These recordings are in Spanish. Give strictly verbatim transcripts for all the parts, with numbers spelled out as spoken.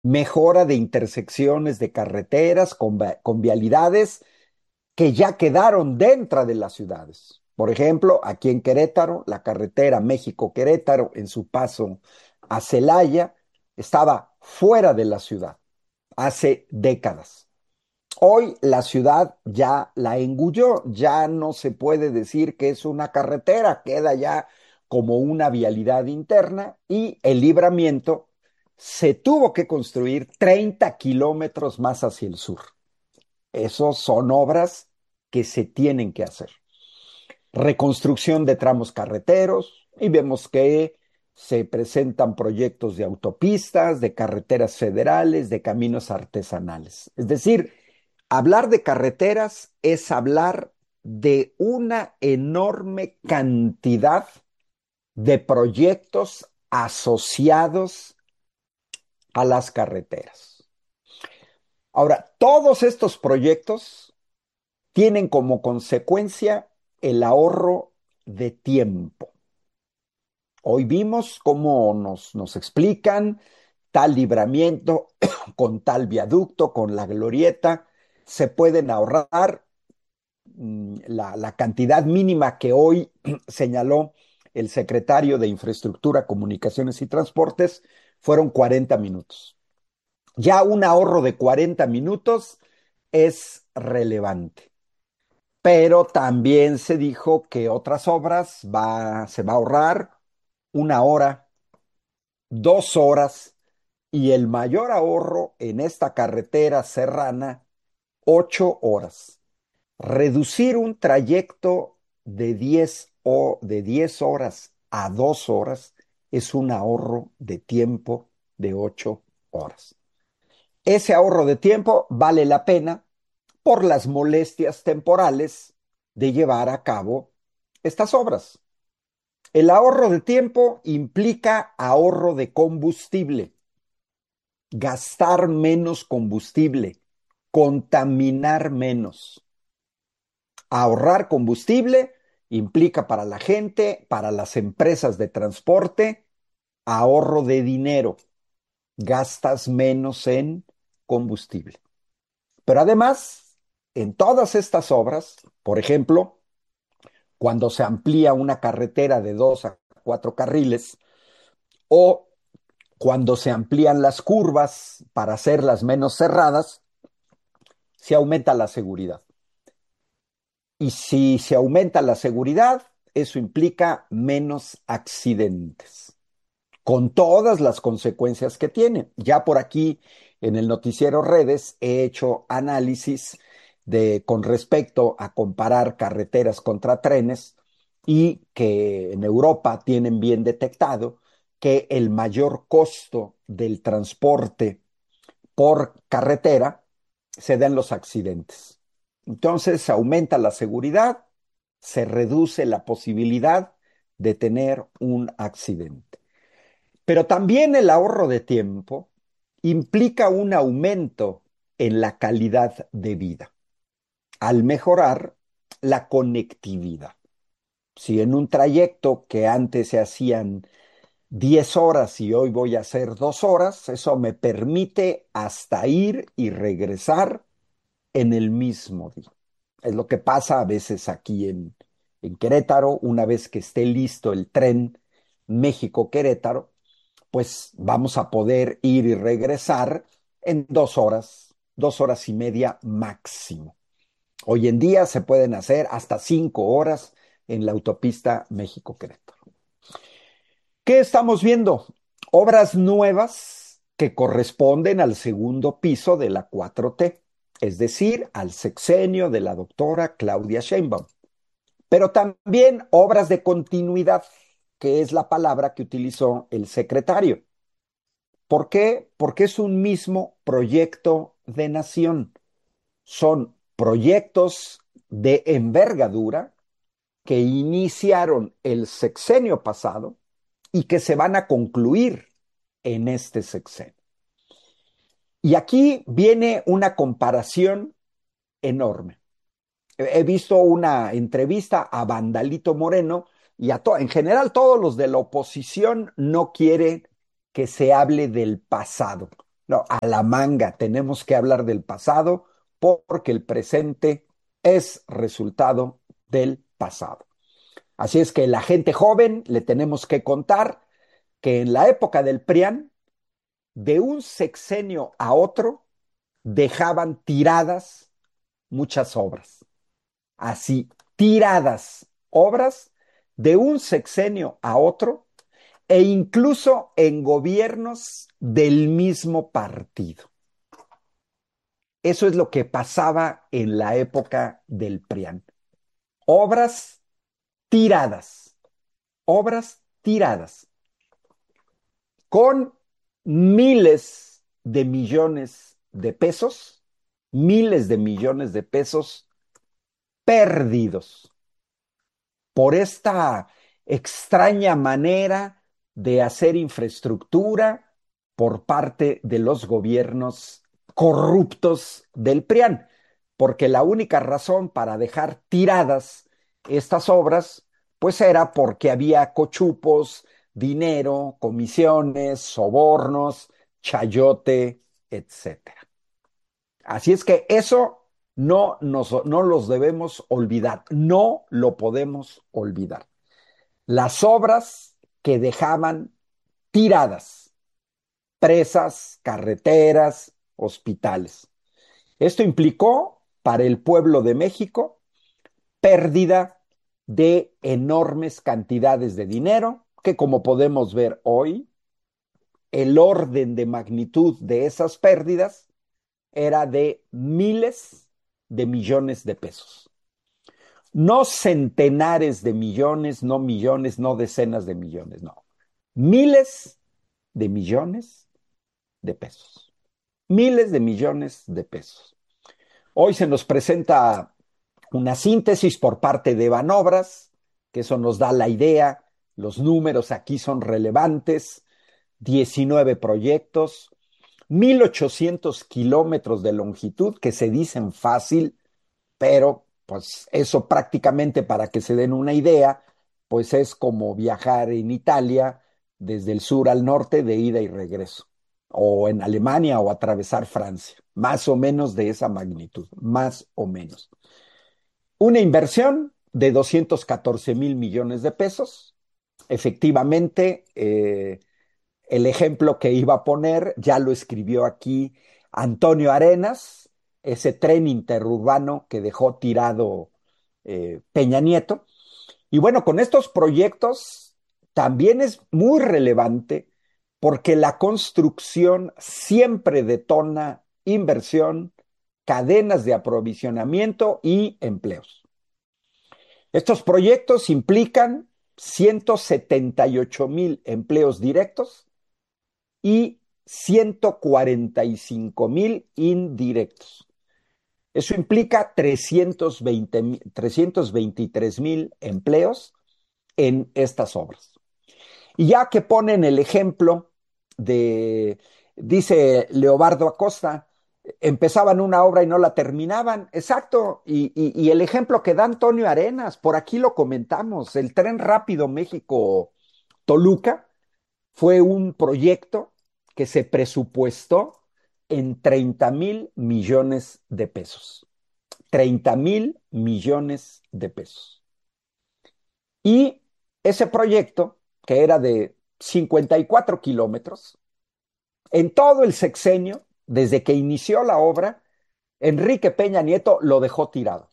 mejora de intersecciones de carreteras con, con vialidades que ya quedaron dentro de las ciudades. Por ejemplo, aquí en Querétaro, la carretera México-Querétaro, en su paso a Celaya, estaba fuera de la ciudad hace décadas. Hoy la ciudad ya la engulló, ya no se puede decir que es una carretera, queda ya como una vialidad interna y el Libramiento se tuvo que construir treinta kilómetros más hacia el sur. Esos son obras que se tienen que hacer. Reconstrucción de tramos carreteros y vemos que se presentan proyectos de autopistas, de carreteras federales, de caminos artesanales. Es decir, hablar de carreteras es hablar de una enorme cantidad de proyectos asociados a las carreteras. Ahora, todos estos proyectos tienen como consecuencia el ahorro de tiempo. Hoy vimos cómo nos, nos explican tal libramiento con tal viaducto, con la glorieta, se pueden ahorrar mm, la, la cantidad mínima que hoy señaló el secretario de Infraestructura, Comunicaciones y Transportes, fueron cuarenta minutos. Ya un ahorro de cuarenta minutos es relevante. Pero también se dijo que otras obras va, se va a ahorrar una hora, dos horas y el mayor ahorro en esta carretera serrana, ocho horas. Reducir un trayecto de diez, o de diez horas a dos horas es un ahorro de tiempo de ocho horas. Ese ahorro de tiempo vale la pena por las molestias temporales de llevar a cabo estas obras. El ahorro de tiempo implica ahorro de combustible, gastar menos combustible, contaminar menos. Ahorrar combustible implica para la gente, para las empresas de transporte, ahorro de dinero, gastas menos en combustible. Pero además, en todas estas obras, por ejemplo, cuando se amplía una carretera de dos a cuatro carriles o cuando se amplían las curvas para hacerlas menos cerradas, se aumenta la seguridad. Y si se aumenta la seguridad, eso implica menos accidentes, con todas las consecuencias que tiene. Ya por aquí en el noticiero Redes he hecho análisis de, con respecto a comparar carreteras contra trenes y que en Europa tienen bien detectado que el mayor costo del transporte por carretera se da en los accidentes. Entonces se aumenta la seguridad, se reduce la posibilidad de tener un accidente. Pero también el ahorro de tiempo implica un aumento en la calidad de vida al mejorar la conectividad. Si en un trayecto que antes se hacían diez horas y hoy voy a hacer dos horas, eso me permite hasta ir y regresar en el mismo día. Es lo que pasa a veces aquí en, en Querétaro, una vez que esté listo el tren México-Querétaro, pues vamos a poder ir y regresar en dos horas, dos horas y media máximo. Hoy en día se pueden hacer hasta cinco horas en la autopista México-Querétaro. ¿Qué estamos viendo? Obras nuevas que corresponden al segundo piso de la cuatro T, es decir, al sexenio de la doctora Claudia Sheinbaum. Pero también obras de continuidad, que es la palabra que utilizó el secretario. ¿Por qué? Porque es un mismo proyecto de nación. Son proyectos de envergadura que iniciaron el sexenio pasado y que se van a concluir en este sexenio. Y aquí viene una comparación enorme. He visto una entrevista a Vandalito Moreno y a to en general todos los de la oposición no quieren que se hable del pasado. No, a la manga, tenemos que hablar del pasado porque el presente es resultado del pasado. Así es que la gente joven le tenemos que contar que en la época del PRIAN, de un sexenio a otro, dejaban tiradas muchas obras. Así, tiradas obras de un sexenio a otro e incluso en gobiernos del mismo partido. Eso es lo que pasaba en la época del PRIAN. Obras tiradas, obras tiradas, con miles de millones de pesos, miles de millones de pesos perdidos por esta extraña manera de hacer infraestructura por parte de los gobiernos corruptos del PRIAN, porque la única razón para dejar tiradas estas obras, pues era porque había cochupos, dinero, comisiones, sobornos, chayote, etcétera. Así es que eso no, nos, no los debemos olvidar, no lo podemos olvidar. Las obras que dejaban tiradas, presas, carreteras, hospitales. Esto implicó para el pueblo de México pérdida de enormes cantidades de dinero, que como podemos ver hoy, el orden de magnitud de esas pérdidas era de miles de millones de pesos. No centenares de millones, no millones, no decenas de millones, no. Miles de millones de pesos. Miles de millones de pesos. Hoy se nos presenta una síntesis por parte de Banobras, que eso nos da la idea, los números aquí son relevantes, diecinueve proyectos, mil ochocientos kilómetros de longitud, que se dicen fácil, pero pues eso prácticamente para que se den una idea, pues es como viajar en Italia desde el sur al norte de ida y regreso, o en Alemania o atravesar Francia, más o menos de esa magnitud, más o menos. Una inversión de doscientos catorce mil millones de pesos. Efectivamente, eh, el ejemplo que iba a poner ya lo escribió aquí Antonio Arenas, ese tren interurbano que dejó tirado eh, Peña Nieto. Y bueno, con estos proyectos también es muy relevante porque la construcción siempre detona inversión, cadenas de aprovisionamiento y empleos. Estos proyectos implican ciento setenta y ocho mil empleos directos y ciento cuarenta y cinco mil indirectos. Eso implica trescientos veinte, trescientos veintitrés mil empleos en estas obras. Y ya que ponen el ejemplo de, dice Leobardo Acosta, empezaban una obra y no la terminaban. Exacto. Y, y, y el ejemplo que da Antonio Arenas, por aquí lo comentamos, el tren rápido México-Toluca fue un proyecto que se presupuestó en treinta mil millones de pesos. treinta mil millones de pesos. Y ese proyecto, que era de cincuenta y cuatro kilómetros, en todo el sexenio, desde que inició la obra, Enrique Peña Nieto lo dejó tirado.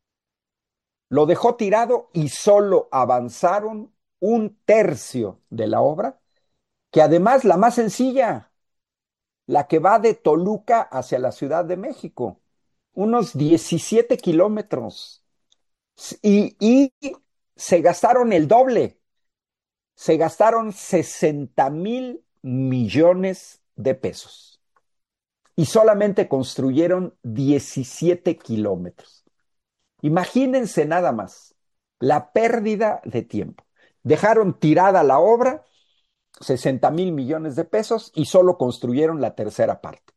Lo dejó tirado y solo avanzaron un tercio de la obra, que además la más sencilla, la que va de Toluca hacia la Ciudad de México, unos diecisiete kilómetros. Y, y se gastaron el doble, se gastaron sesenta mil millones de pesos y solamente construyeron diecisiete kilómetros. Imagínense nada más la pérdida de tiempo. Dejaron tirada la obra, sesenta mil millones de pesos, y solo construyeron la tercera parte.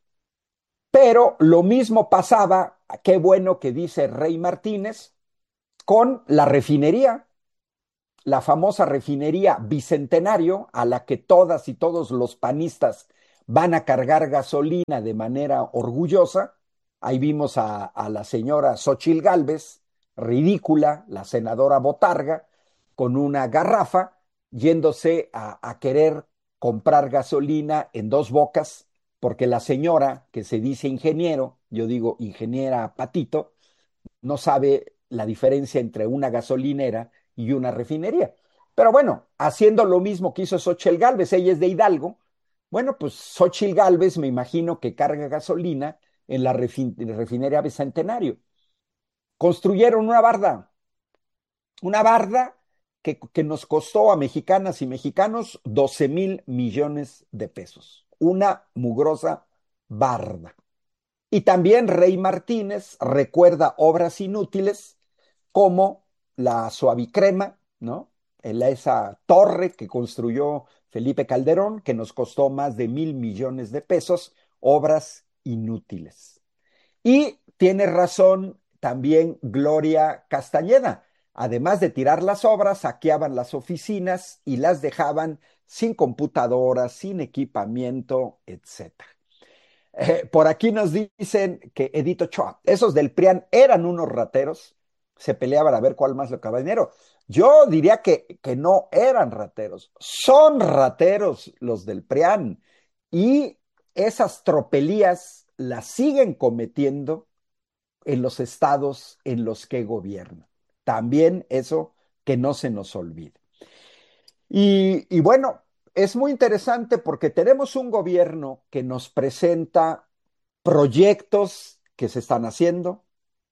Pero lo mismo pasaba, qué bueno que dice Rey Martínez, con la refinería, la famosa refinería Bicentenario, a la que todas y todos los panistas van a cargar gasolina de manera orgullosa. Ahí vimos a, a la señora Xóchitl Gálvez, ridícula, la senadora Botarga, con una garrafa, yéndose a, a querer comprar gasolina en Dos Bocas, porque la señora que se dice ingeniero, yo digo ingeniera Patito, no sabe la diferencia entre una gasolinera y una refinería. Pero bueno, haciendo lo mismo que hizo Xóchitl Gálvez, ella es de Hidalgo, bueno, pues Xóchitl Gálvez me imagino que carga gasolina en la refin refinería Bicentenario. Construyeron una barda, una barda que, que nos costó a mexicanas y mexicanos doce mil millones de pesos. Una mugrosa barda. Y también Rey Martínez recuerda obras inútiles como la Suavicrema, ¿no? Esa torre que construyó Felipe Calderón, que nos costó más de mil millones de pesos, obras inútiles. Y tiene razón también Gloria Castañeda. Además de tirar las obras, saqueaban las oficinas y las dejaban sin computadoras, sin equipamiento, etcétera. Eh, por aquí nos dicen que Edith Ochoa, esos del PRIAN eran unos rateros, se peleaban a ver cuál más le acaba dinero. Yo diría que, que no eran rateros, son rateros los del PRIAN y esas tropelías las siguen cometiendo en los estados en los que gobiernan. También eso que no se nos olvide. Y, y bueno, es muy interesante porque tenemos un gobierno que nos presenta proyectos que se están haciendo,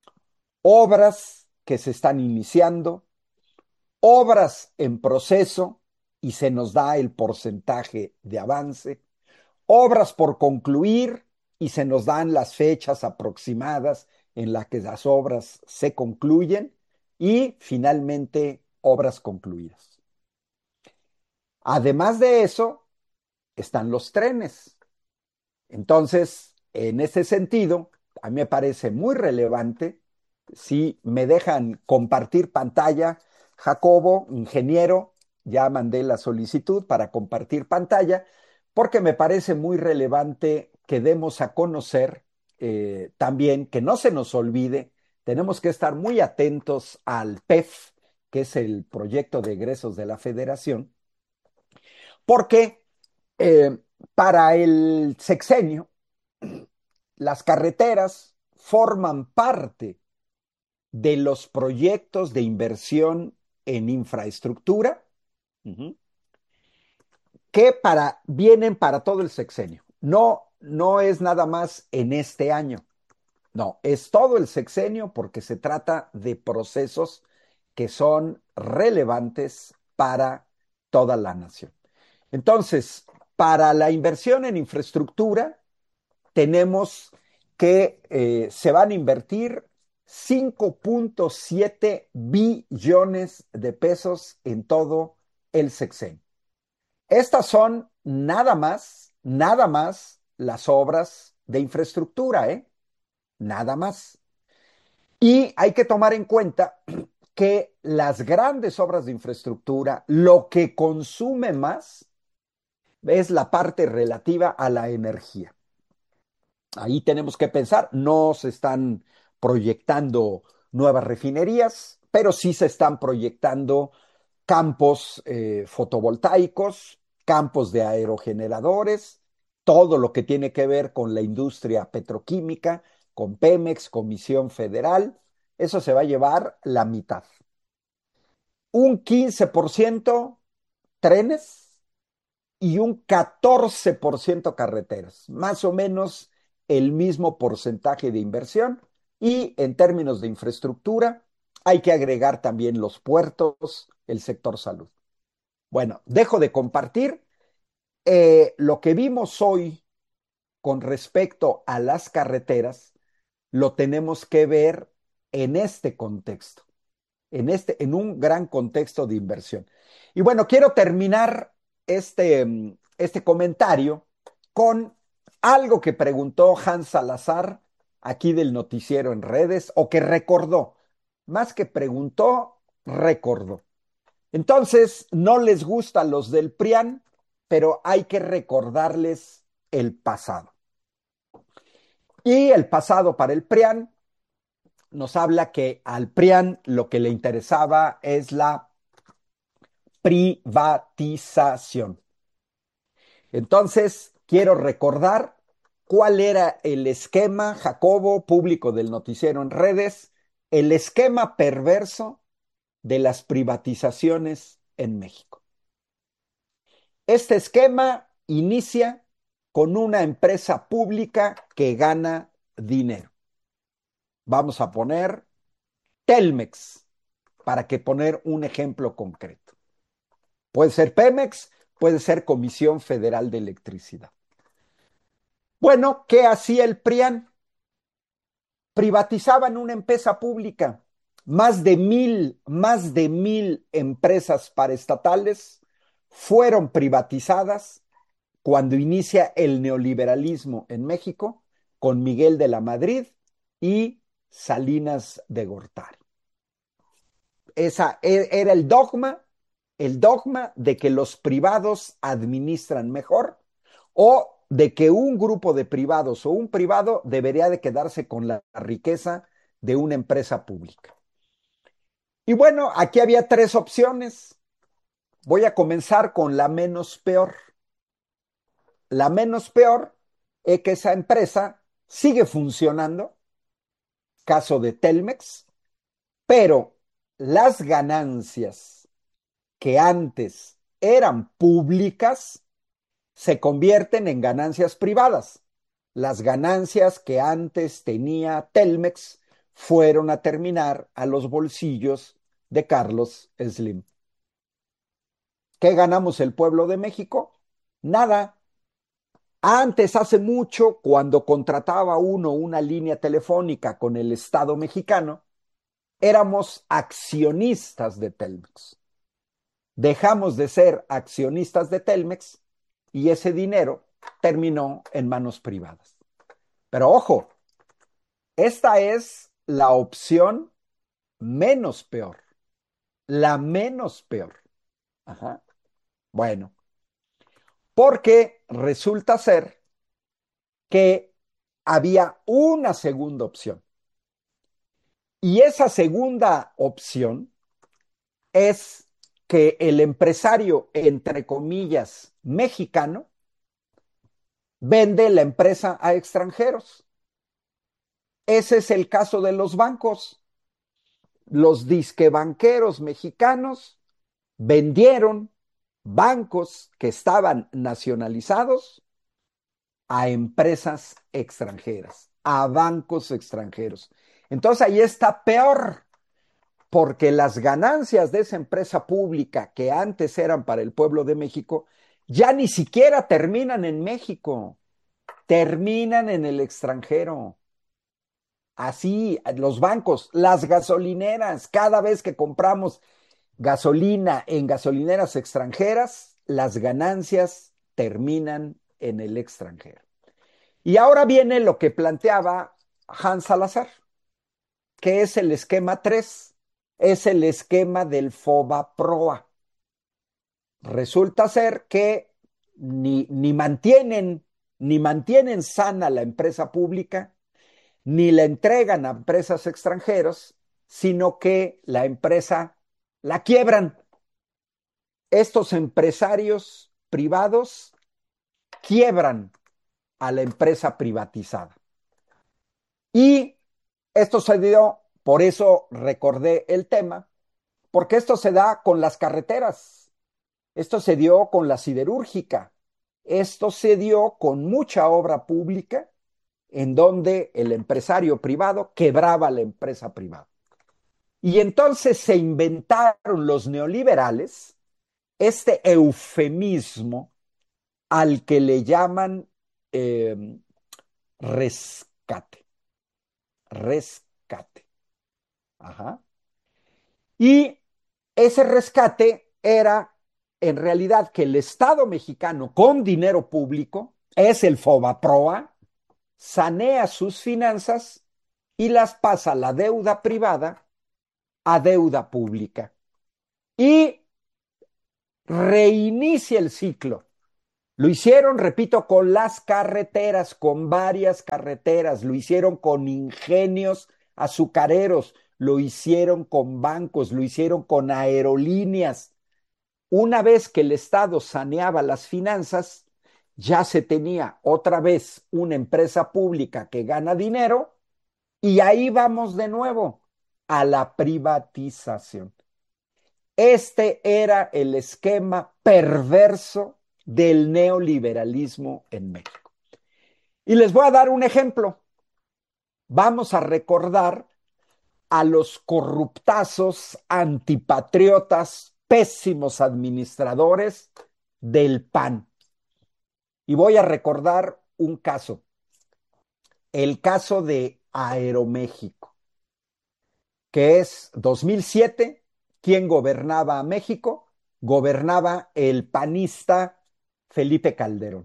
obras que se están iniciando, obras en proceso y se nos da el porcentaje de avance, obras por concluir y se nos dan las fechas aproximadas en las que las obras se concluyen y finalmente obras concluidas. Además de eso, están los trenes. Entonces, en ese sentido, a mí me parece muy relevante. Si me dejan compartir pantalla, Jacobo, ingeniero, ya mandé la solicitud para compartir pantalla, porque me parece muy relevante que demos a conocer eh, también, que no se nos olvide, tenemos que estar muy atentos al P E F, que es el proyecto de egresos de la Federación, porque eh, para el sexenio, las carreteras forman parte de los proyectos de inversión en infraestructura uh -huh, que para, vienen para todo el sexenio. No, no es nada más en este año, no, es todo el sexenio porque se trata de procesos que son relevantes para toda la nación. Entonces, para la inversión en infraestructura, tenemos que eh, se van a invertir cinco punto siete billones de pesos en todo el sexenio. Estas son nada más, nada más las obras de infraestructura, ¿eh? Nada más. Y hay que tomar en cuenta que las grandes obras de infraestructura, lo que consume más es la parte relativa a la energía. Ahí tenemos que pensar, no se están proyectando nuevas refinerías, pero sí se están proyectando campos eh, fotovoltaicos, campos de aerogeneradores, todo lo que tiene que ver con la industria petroquímica, con Pemex, Comisión Federal, eso se va a llevar la mitad. Un quince por ciento trenes y un catorce por ciento carreteras, más o menos el mismo porcentaje de inversión. Y en términos de infraestructura, hay que agregar también los puertos, el sector salud. Bueno, dejo de compartir. Eh, lo que vimos hoy con respecto a las carreteras, lo tenemos que ver en este contexto, en, este, en un gran contexto de inversión. Y bueno, quiero terminar este, este comentario con algo que preguntó Hans Salazar aquí del noticiero en redes, o que recordó, más que preguntó, recordó. Entonces, no les gustan los del PRIAN, pero hay que recordarles el pasado. Y el pasado para el PRIAN nos habla que al PRIAN lo que le interesaba es la privatización. Entonces, quiero recordar cuál era el esquema, Jacobo, público del noticiero en redes, el esquema perverso de las privatizaciones en México. Este esquema inicia con una empresa pública que gana dinero. Vamos a poner Telmex, para que poner un ejemplo concreto. Puede ser Pemex, puede ser Comisión Federal de Electricidad. Bueno, ¿qué hacía el PRIAN? Privatizaban una empresa pública. Más de mil, más de mil empresas paraestatales fueron privatizadas cuando inicia el neoliberalismo en México con Miguel de la Madrid y Salinas de Gortari. Esa era el dogma, el dogma de que los privados administran mejor o de que un grupo de privados o un privado debería de quedarse con la riqueza de una empresa pública. Y bueno, aquí había tres opciones. Voy a comenzar con la menos peor. La menos peor es que esa empresa sigue funcionando, caso de Telmex, pero las ganancias que antes eran públicas se convierten en ganancias privadas. Las ganancias que antes tenía Telmex fueron a terminar a los bolsillos de Carlos Slim. ¿Qué ganamos el pueblo de México? Nada. Antes, hace mucho, cuando contrataba uno una línea telefónica con el Estado mexicano, éramos accionistas de Telmex. Dejamos de ser accionistas de Telmex y ese dinero terminó en manos privadas. Pero ojo, esta es la opción menos peor, la menos peor. Ajá. Bueno, porque resulta ser que había una segunda opción. Y esa segunda opción es que el empresario, entre comillas, mexicano, vende la empresa a extranjeros. Ese es el caso de los bancos. Los disquebanqueros mexicanos vendieron bancos que estaban nacionalizados a empresas extranjeras, a bancos extranjeros. Entonces ahí está peor, porque las ganancias de esa empresa pública que antes eran para el pueblo de México, ya ni siquiera terminan en México, terminan en el extranjero. Así, los bancos, las gasolineras, cada vez que compramos gasolina en gasolineras extranjeras, las ganancias terminan en el extranjero. Y ahora viene lo que planteaba Hans Salazar, que es el esquema tres, es el esquema del FOBAPROA. Resulta ser que ni, ni mantienen, ni mantienen sana la empresa pública, ni la entregan a empresas extranjeras, sino que la empresa la quiebran. Estos empresarios privados quiebran a la empresa privatizada. Y esto se dio, por eso recordé el tema, porque esto se da con las carreteras, esto se dio con la siderúrgica, esto se dio con mucha obra pública en donde el empresario privado quebraba a la empresa privada. Y entonces se inventaron los neoliberales este eufemismo al que le llaman eh, rescate. Rescate. Ajá. Y ese rescate era en realidad que el Estado mexicano con dinero público, es el FOBAPROA, sanea sus finanzas y las pasa la deuda privada a deuda pública. Y reinicia el ciclo. Lo hicieron, repito, con las carreteras, con varias carreteras, lo hicieron con ingenios azucareros, lo hicieron con bancos, lo hicieron con aerolíneas. Una vez que el Estado saneaba las finanzas, ya se tenía otra vez una empresa pública que gana dinero y ahí vamos de nuevo a la privatización. Este era el esquema perverso del neoliberalismo en México. Y les voy a dar un ejemplo. Vamos a recordar a los corruptazos, antipatriotas, pésimos administradores del P A N. Y voy a recordar un caso, el caso de Aeroméxico, que es dos mil siete. ¿Quién gobernaba a México? Gobernaba el panista Felipe Calderón.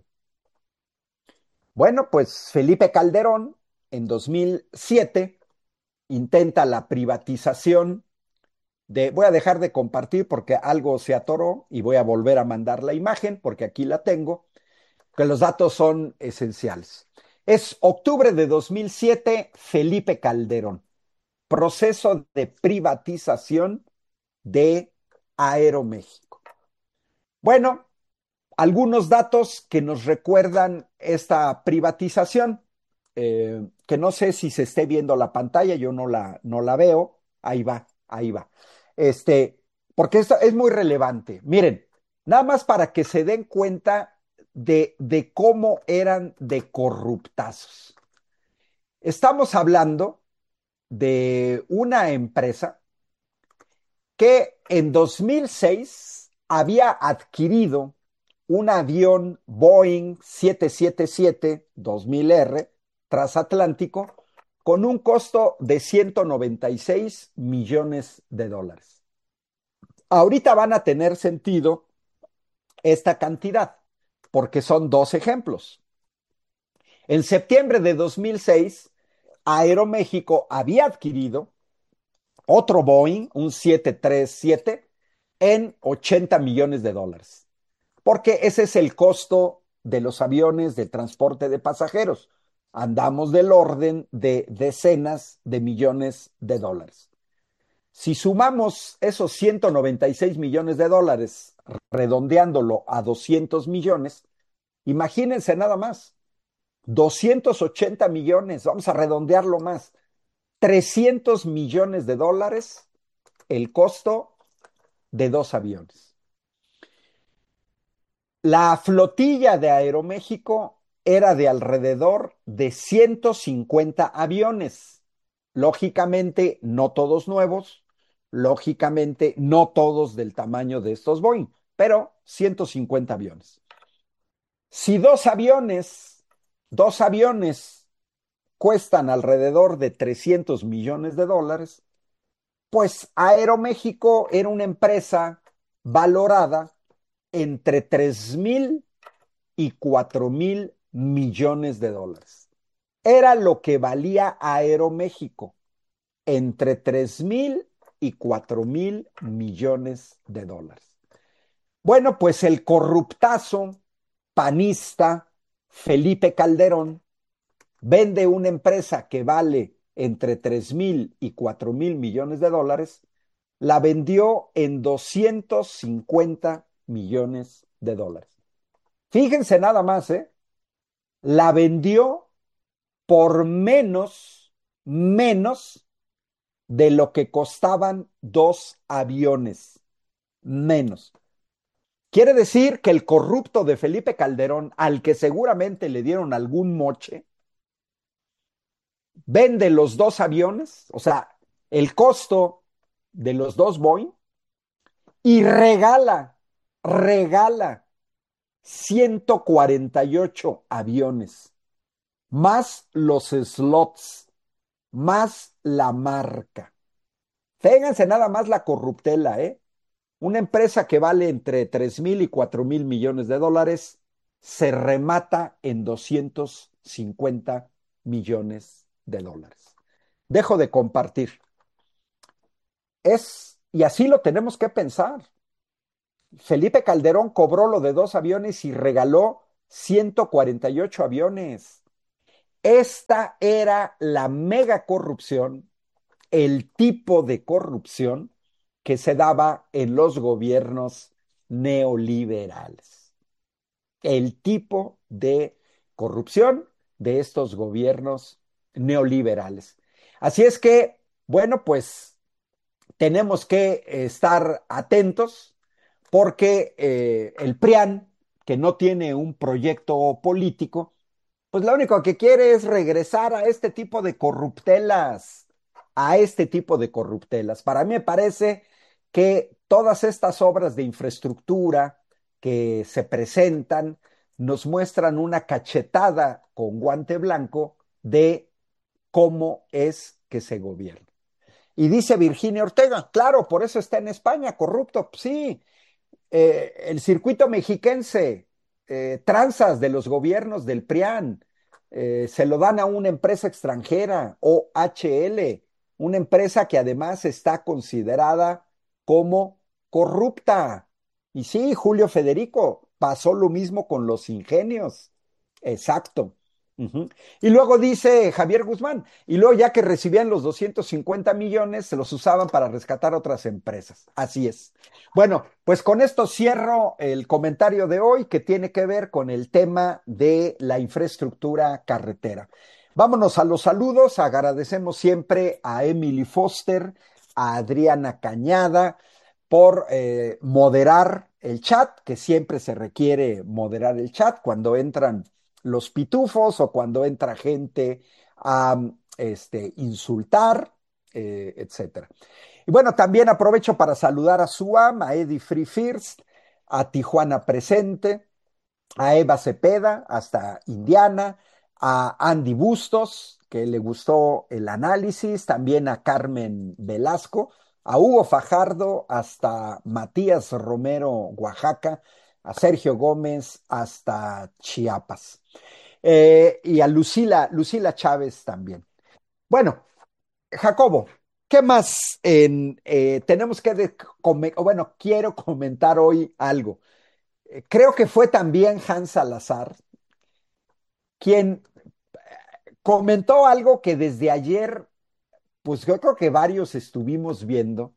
Bueno, pues Felipe Calderón en dos mil siete intenta la privatización de, voy a dejar de compartir porque algo se atoró y voy a volver a mandar la imagen porque aquí la tengo, que los datos son esenciales. Es octubre de dos mil siete, Felipe Calderón, proceso de privatización de Aeroméxico. Bueno, algunos datos que nos recuerdan esta privatización, eh, que no sé si se esté viendo la pantalla, yo no la, no la veo, ahí va, ahí va. Este, porque esto es muy relevante. Miren, nada más para que se den cuenta de, de cómo eran de corruptazos. Estamos hablando de una empresa que en dos mil seis había adquirido un avión Boeing siete siete siete dos mil R transatlántico con un costo de ciento noventa y seis millones de dólares. Ahorita van a tener sentido esta cantidad, porque son dos ejemplos. En septiembre de dos mil seis, Aeroméxico había adquirido otro Boeing, un siete tres siete, en ochenta millones de dólares, porque ese es el costo de los aviones de transporte de pasajeros. Andamos del orden de decenas de millones de dólares. Si sumamos esos ciento noventa y seis millones de dólares, redondeándolo a doscientos millones, imagínense nada más, doscientos ochenta millones, vamos a redondearlo más, trescientos millones de dólares el costo de dos aviones. La flotilla de Aeroméxico era de alrededor de ciento cincuenta aviones. Lógicamente, no todos nuevos, lógicamente, no todos del tamaño de estos Boeing, pero ciento cincuenta aviones. Si dos aviones, dos aviones cuestan alrededor de trescientos millones de dólares, pues Aeroméxico era una empresa valorada entre tres mil y cuatro mil millones de dólares. Era lo que valía Aeroméxico, entre tres mil y cuatro mil millones de dólares. Bueno, pues el corruptazo panista Felipe Calderón vende una empresa que vale entre tres mil y cuatro mil millones de dólares, la vendió en doscientos cincuenta millones de dólares. Fíjense nada más, ¿eh? La vendió por menos, menos de lo que costaban dos aviones. Menos. Quiere decir que el corrupto de Felipe Calderón, al que seguramente le dieron algún moche, vende los dos aviones, o sea, el costo de los dos Boeing, y regala, regala ciento cuarenta y ocho aviones, más los slots, más la marca. Fénganse nada más la corruptela, ¿eh? Una empresa que vale entre tres mil y cuatro mil millones de dólares se remata en doscientos cincuenta millones de dólares. Dejo de compartir. Es, y así lo tenemos que pensar. Felipe Calderón cobró lo de dos aviones y regaló ciento cuarenta y ocho aviones. Esta era la mega corrupción, el tipo de corrupción que se daba en los gobiernos neoliberales. El tipo de corrupción de estos gobiernos neoliberales. Así es que, bueno, pues tenemos que estar atentos porque eh, el PRIAN, que no tiene un proyecto político, pues lo único que quiere es regresar a este tipo de corruptelas, a este tipo de corruptelas. Para mí me parece que todas estas obras de infraestructura que se presentan nos muestran una cachetada con guante blanco de cómo es que se gobierna. Y dice Virginia Ortega, claro, por eso está en España, corrupto, sí, eh, el circuito mexiquense, eh, tranzas de los gobiernos del PRIAN, eh, se lo dan a una empresa extranjera, O H L, una empresa que además está considerada como corrupta. Y sí, Julio Federico, pasó lo mismo con los ingenios. Exacto. Uh-huh. Y luego dice Javier Guzmán, y luego ya que recibían los doscientos cincuenta millones, se los usaban para rescatar otras empresas. Así es. Bueno, pues con esto cierro el comentario de hoy que tiene que ver con el tema de la infraestructura carretera. Vámonos a los saludos. Agradecemos siempre a Emily Foster, a Adriana Cañada por eh, moderar el chat, que siempre se requiere moderar el chat cuando entran los pitufos o cuando entra gente a este, insultar, eh, etcétera. Y bueno, también aprovecho para saludar a Suam, a Eddie Free First, a Tijuana Presente, a Eva Cepeda, hasta Indiana, a Andy Bustos, que le gustó el análisis, también a Carmen Velasco, a Hugo Fajardo, hasta Matías Romero, Oaxaca, a Sergio Gómez, hasta Chiapas. Eh, y a Lucila, Lucila Chávez también. Bueno, Jacobo, ¿qué más en, eh, tenemos que, de, come, bueno, quiero comentar hoy algo. Eh, creo que fue también Hans Salazar quien comentó algo que desde ayer, pues yo creo que varios estuvimos viendo,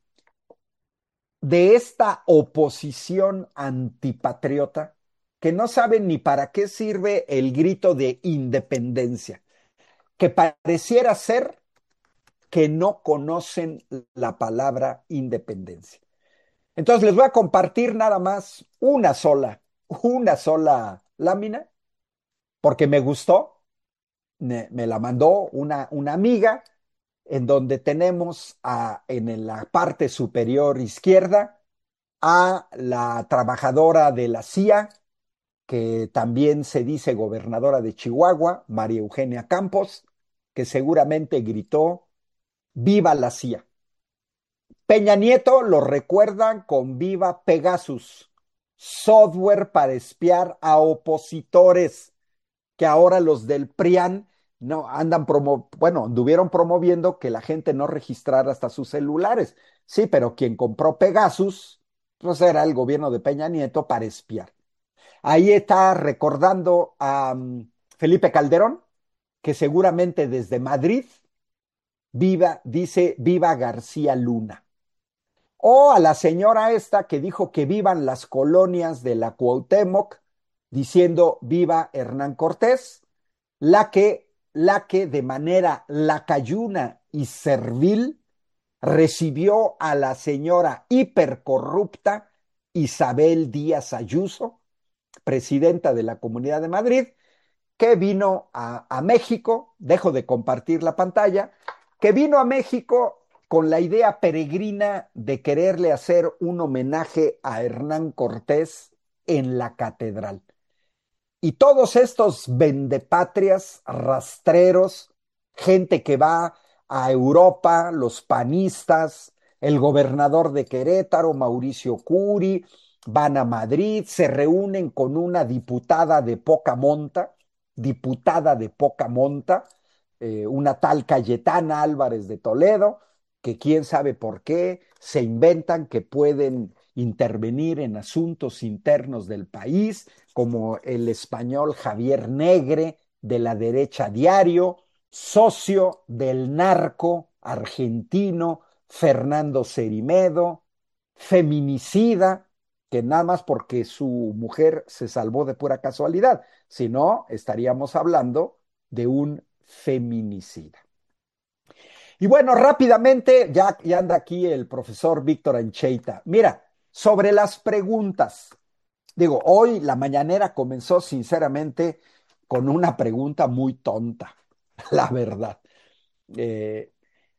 de esta oposición antipatriota que no saben ni para qué sirve el grito de independencia, que pareciera ser que no conocen la palabra independencia. Entonces les voy a compartir nada más una sola, una sola lámina, porque me gustó, me, me la mandó una, una amiga, en donde tenemos a, en la parte superior izquierda a la trabajadora de la C I A, que también se dice gobernadora de Chihuahua, María Eugenia Campos, que seguramente gritó, ¡Viva la C I A! Peña Nieto lo recuerdan con Viva Pegasus, software para espiar a opositores, que ahora los del PRIAN no andan promo, bueno, anduvieron promoviendo que la gente no registrara hasta sus celulares. Sí, pero quien compró Pegasus, pues era el gobierno de Peña Nieto para espiar. Ahí está recordando a um, Felipe Calderón, que seguramente desde Madrid viva, dice viva García Luna. O a la señora esta que dijo que vivan las colonias de la Cuauhtémoc, diciendo viva Hernán Cortés, la que, la que de manera lacayuna y servil recibió a la señora hipercorrupta Isabel Díaz Ayuso, presidenta de la Comunidad de Madrid, que vino a, a México, dejo de compartir la pantalla, que vino a México con la idea peregrina de quererle hacer un homenaje a Hernán Cortés en la catedral. Y todos estos vendepatrias, rastreros, gente que va a Europa, los panistas, el gobernador de Querétaro, Mauricio Curi, van a Madrid, se reúnen con una diputada de poca monta, diputada de poca monta, eh, una tal Cayetana Álvarez de Toledo, que quién sabe por qué se inventan que pueden intervenir en asuntos internos del país, como el español Javier Negre, de la derecha diario, socio del narco argentino Fernando Cerimedo, feminicida, que nada más porque su mujer se salvó de pura casualidad, si no, estaríamos hablando de un feminicida. Y bueno, rápidamente, ya, ya anda aquí el profesor Víctor Ancheita. Mira, sobre las preguntas, digo, hoy la mañanera comenzó sinceramente con una pregunta muy tonta, la verdad. Eh,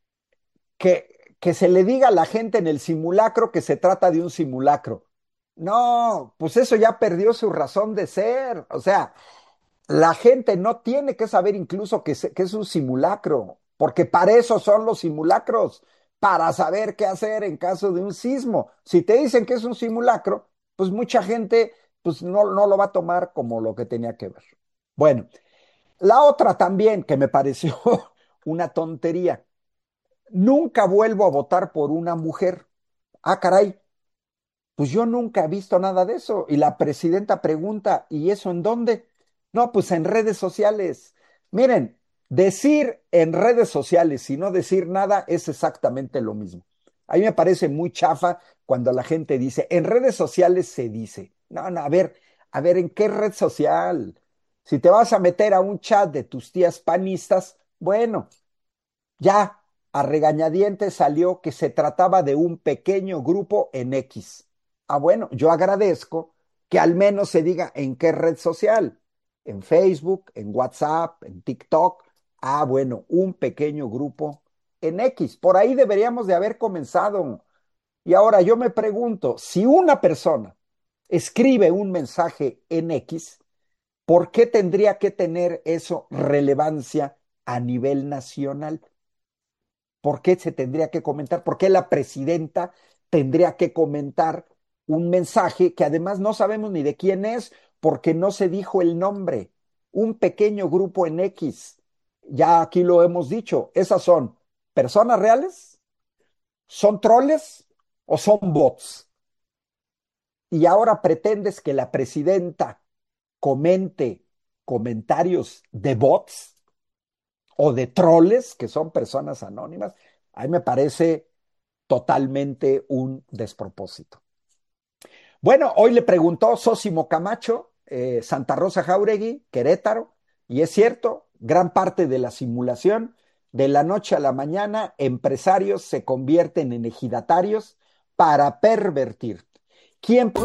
que, que se le diga a la gente en el simulacro que se trata de un simulacro. No, pues eso ya perdió su razón de ser. O sea, la gente no tiene que saber incluso que, se, que es un simulacro, porque para eso son los simulacros, para saber qué hacer en caso de un sismo. Si te dicen que es un simulacro, pues mucha gente pues no, no lo va a tomar como lo que tenía que ver. Bueno, la otra también que me pareció una tontería. Nunca vuelvo a votar por una mujer. Ah, caray, pues yo nunca he visto nada de eso. Y la presidenta pregunta, ¿y eso en dónde? No, pues en redes sociales. Miren, decir en redes sociales y no decir nada es exactamente lo mismo. A mí me parece muy chafa cuando la gente dice, en redes sociales se dice. No, no, a ver, a ver, ¿en qué red social? Si te vas a meter a un chat de tus tías panistas, bueno, ya a regañadientes salió que se trataba de un pequeño grupo en X. Ah, bueno, yo agradezco que al menos se diga en qué red social, en Facebook, en WhatsApp, en TikTok. Ah, bueno, un pequeño grupo en X. Por ahí deberíamos de haber comenzado. Y ahora yo me pregunto, si una persona escribe un mensaje en X, ¿por qué tendría que tener eso relevancia a nivel nacional? ¿Por qué se tendría que comentar? ¿Por qué la presidenta tendría que comentar un mensaje que además no sabemos ni de quién es porque no se dijo el nombre? Un pequeño grupo en X. Ya aquí lo hemos dicho. ¿Esas son personas reales? ¿Son troles o son bots? Y ahora pretendes que la presidenta comente comentarios de bots o de troles, que son personas anónimas. A mí me parece totalmente un despropósito. Bueno, hoy le preguntó Sósimo Camacho, eh, Santa Rosa Jáuregui, Querétaro, y es cierto, gran parte de la simulación, de la noche a la mañana, empresarios se convierten en ejidatarios para pervertir. ¿Quién